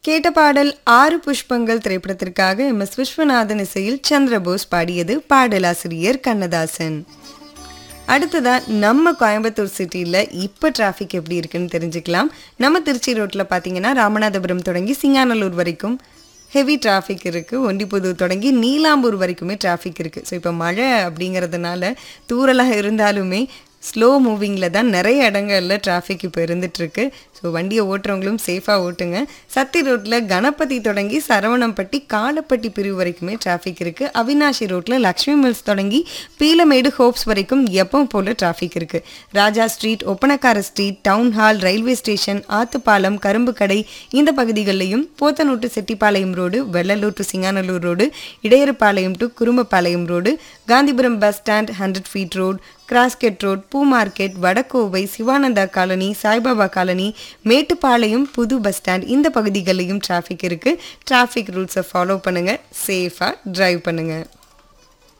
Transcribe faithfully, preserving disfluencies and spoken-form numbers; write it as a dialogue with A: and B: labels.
A: கேட்ட பாடல் ஆறு புஷ்பங்கள் திரைப்படத்திற்காக எம் எஸ் விஸ்வநாதன் இசையில் சந்திரபோஸ் பாடியது, பாடலாசிரியர் கண்ணதாசன். அடுத்ததா நம்ம கோயம்புத்தூர் சிட்டியில் இப்போ டிராஃபிக் எப்படி இருக்குன்னு தெரிஞ்சுக்கலாம். நம்ம திருச்சி ரோட்டில் பார்த்தீங்கன்னா ராமநாதபுரம் தொடங்கி சிங்காநல்லூர் வரைக்கும் ஹெவி டிராஃபிக் இருக்குது. ஒண்டிப்புதூர் தொடங்கி நீலாம்பூர் வரைக்குமே டிராஃபிக் இருக்குது. ஸோ இப்போ மழை அப்படிங்கிறதுனால தூரலாக இருந்தாலுமே ஸ்லோ மூவிங்கில் தான் நிறைய இடங்களில் டிராஃபிக் இப்போ இருந்துகிட்ருக்கு. ஸோ வண்டியை ஓட்டுறவங்களும் சேஃபாக ஓட்டுங்க. சத்தி ரோட்டில் கணபதி தொடங்கி சரவணம்பட்டி காலப்பட்டி பிரிவு வரைக்குமே டிராஃபிக் இருக்குது. அவினாஷி ரோட்டில் லக்ஷ்மி மில்ஸ் தொடங்கி பீலமேடு ஹோப்ஸ் வரைக்கும் எப்பவும் போல் டிராஃபிக் இருக்குது. ராஜா street, Oppanakara street, town hall, railway station, Athupalam, கரும்பு கடை இந்த பகுதிகளிலையும், Podanur to Chettipalayam road, Vellalur to Singanallur road, இடையறுபாளையம் to குரும்பப்பாளையம் road, Gandhipuram bus stand, hundred feet road, cross cut road, பூ market, வடக்கோவை, Sivananda colony, Saibaba colony, Mettupalayam, புது பஸ் ஸ்டாண்ட் இந்த பகுதிகளிலையும் டிராஃபிக் இருக்குது. டிராஃபிக் ரூல்ஸை ஃபாலோ பண்ணுங்கள், சேஃபாக டிரைவ் பண்ணுங்கள்.